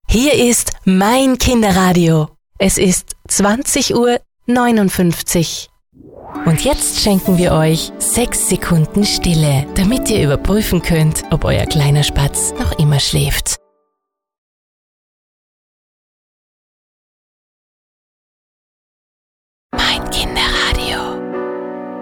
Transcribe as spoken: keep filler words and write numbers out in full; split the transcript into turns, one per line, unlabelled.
Hier ist mein Kinderradio. Es ist zwanzig Uhr neunundfünfzig. Und jetzt schenken wir euch sechs Sekunden Stille, damit ihr überprüfen könnt, ob euer kleiner Spatz noch immer schläft.